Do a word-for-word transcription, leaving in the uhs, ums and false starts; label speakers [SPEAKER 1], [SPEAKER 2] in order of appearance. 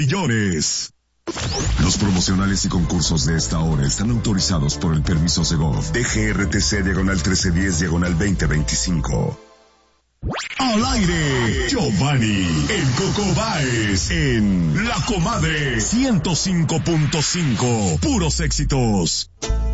[SPEAKER 1] millones. Los promocionales y concursos de esta hora están autorizados por el permiso Segov D G R T C diagonal trece diez diagonal veinte veinticinco. Al aire, Giovanni, el Coco Báez, en La Comadre ciento cinco punto cinco, puros éxitos.